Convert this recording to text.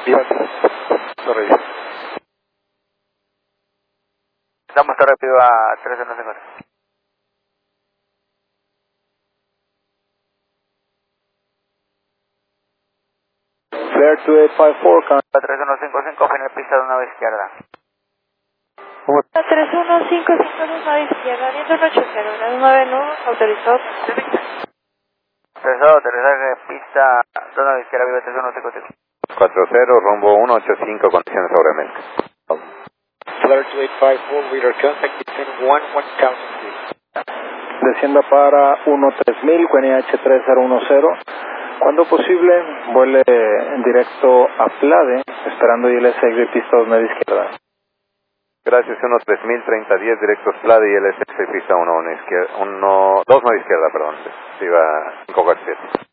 Torre. Estamos Torre Piva 3154. Flare 2854, 3155, final pista de una vez izquierda. 3155 de una vez izquierda, 1080, 99 autorizado. Autorizado, aterrizaje pista de una vez izquierda, viva 3155. 40, rumbo 185, condiciones sobre América. Flare 2854, radar contact between 1000 feet. Descienda para 13000, QNH 3010. Cuando posible, vuele en directo a Plade, esperando ILS exit pista 2 media izquierda. Gracias, 13000, 3010, directos Plade y LSX pista 1 izquierda, 2 media izquierda, perdón. Iba 547.